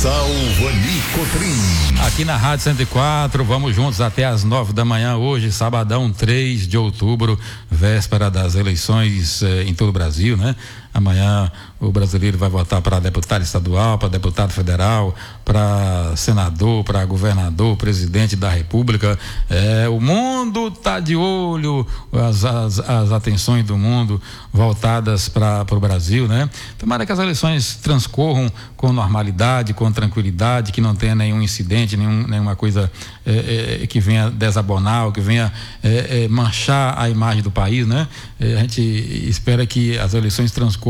Salvani Cotrim. Aqui na Rádio 104, vamos juntos até às 9 da manhã, hoje, sabadão, 3 de outubro, véspera das eleições em todo o Brasil, né? Amanhã o brasileiro vai votar para deputado estadual, para deputado federal, para senador, para governador, presidente da República. O mundo está de olho, as atenções do mundo voltadas para o Brasil, né? Tomara que as eleições transcorram com normalidade, com tranquilidade, que não tenha nenhum incidente, nenhuma coisa que venha desabonar, ou que venha manchar a imagem do país, né? A gente espera que as eleições transcorram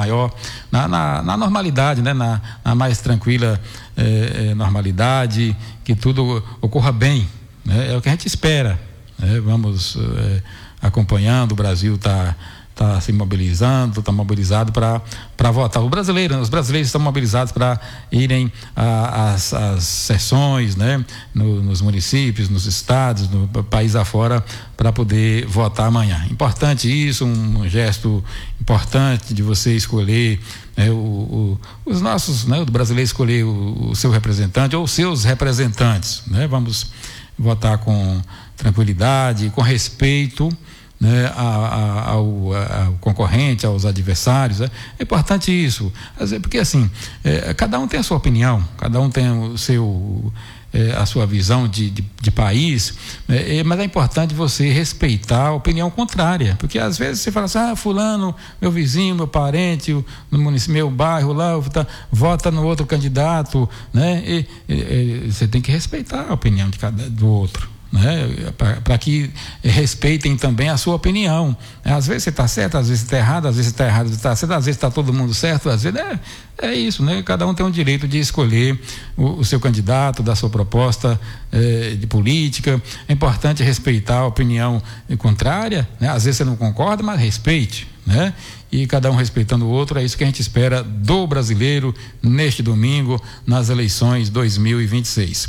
na normalidade, né? Na mais tranquila normalidade, que tudo ocorra bem, né? É o que a gente espera, né? Vamos acompanhando, o Brasil está se mobilizando, está mobilizado para votar. Os brasileiros estão mobilizados para irem às sessões, né? Nos municípios, nos estados, no país afora, para poder votar amanhã. Importante isso, um gesto importante de você escolher, né? Os nossos, né? O brasileiro escolher o seu representante ou os seus representantes, né? Vamos votar com tranquilidade, com respeito, né, ao concorrente, aos adversários. É importante isso, porque assim, cada um tem a sua opinião, cada um tem a sua visão de país, mas é importante você respeitar a opinião contrária, porque às vezes você fala assim, fulano, meu vizinho, meu parente, no município, meu bairro lá, vota no outro candidato, né? E você tem que respeitar a opinião do outro, né? Para que respeitem também a sua opinião. Às vezes você está certo, às vezes você está errado, às vezes você está errado, está certo, às vezes está todo mundo certo, às vezes é isso, né? Cada um tem o direito de escolher o seu candidato, da sua proposta de política. É importante respeitar a opinião contrária, né? Às vezes você não concorda, mas respeite, né? E cada um respeitando o outro, é isso que a gente espera do brasileiro neste domingo, nas eleições 2026.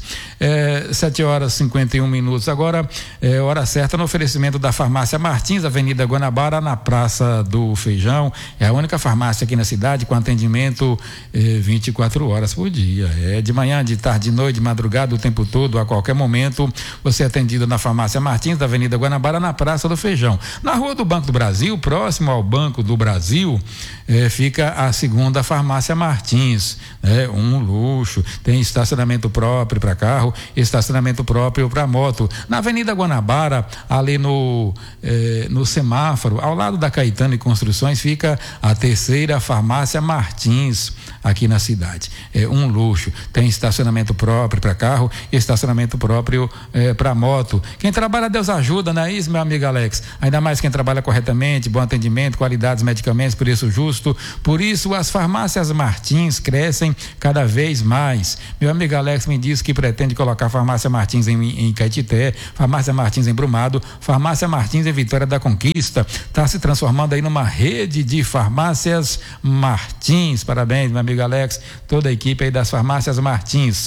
7h51. Agora, hora certa no oferecimento da Farmácia Martins, Avenida Guanabara, na Praça do Feijão. É a única farmácia aqui na cidade com atendimento 24 horas por dia. De manhã, de tarde, de noite, de madrugada, o tempo todo, a qualquer momento, você é atendido na Farmácia Martins, da Avenida Guanabara, na Praça do Feijão. Na Rua do Banco do Brasil, próximo ao Banco do Brasil, fica a segunda Farmácia Martins, um luxo, tem estacionamento próprio para carro, estacionamento próprio para moto. Na Avenida Guanabara, ali no semáforo, ao lado da Caetano e Construções, fica a terceira Farmácia Martins, aqui na cidade. Um luxo, tem estacionamento próprio para carro, estacionamento próprio para moto. Quem trabalha, Deus ajuda, não é isso, meu amigo Alex? Ainda mais quem trabalha corretamente, bom atendimento, qualidades, medicamentos, preço justo. Por isso, as farmácias Martins crescem cada vez mais. Meu amigo Alex me disse que pretende colocar farmácia Martins em Caetité, farmácia Martins em Brumado, farmácia Martins em Vitória da Conquista. Está se transformando aí numa rede de farmácias Martins. Parabéns, meu amigo Alex, toda a equipe aí das farmácias Martins.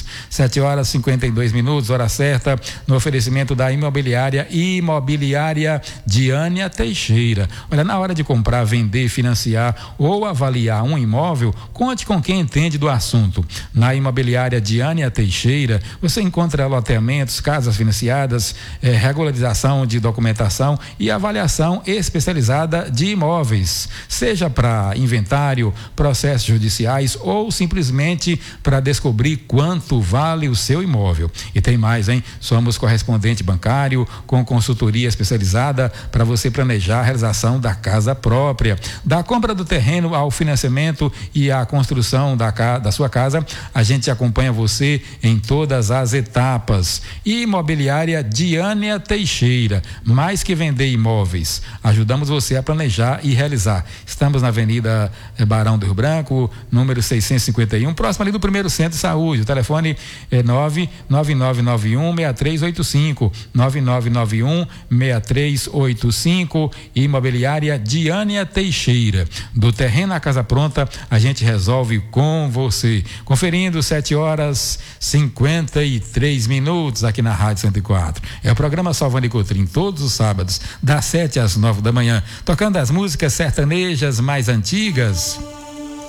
7h52, hora certa, no oferecimento da imobiliária Diânia Teixeira. Olha, na hora de comprar, vender, financiar ou avaliar um imóvel, conte com quem entende do assunto. Na imobiliária Diânia Teixeira, você encontra loteamentos, casas financiadas, regularização de documentação e avaliação especializada de imóveis, seja para inventário, processos judiciais ou simplesmente para descobrir quanto vale o seu imóvel. E tem mais, hein? Somos correspondente bancário com consultoria especializada para você planejar a realização da casa própria. Da compra do terreno ao financiamento e à construção da sua casa, a gente acompanha você em todas as etapas. Imobiliária Diânia Teixeira, mais que vender imóveis, ajudamos você a planejar e realizar. Estamos na Avenida Barão do Rio Branco, número 651, próximo ali do primeiro centro de saúde. O telefone é 99991-6385, 9991-6385. Imobiliária Diânia Teixeira. Do terreno à casa pronta, a gente resolve com você. Conferindo 7h53 aqui na Rádio 104. É o programa Salvani Cotrim, todos os sábados, das 7 às 9 da manhã, tocando as músicas sertanejas mais antigas.